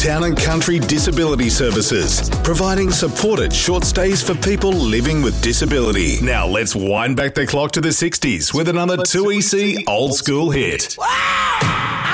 Town and Country Disability Services, providing supported short stays for people living with disability. Now let's wind back the clock to the 60s with another 2EC old school hit. Wow!